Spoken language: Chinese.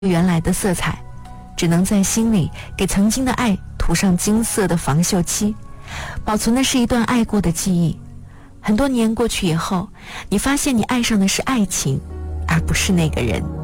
原来的色彩，只能在心里给曾经的爱涂上金色的防锈漆，保存的是一段爱过的记忆。很多年过去以后，你发现你爱上的是爱情，而不是那个人。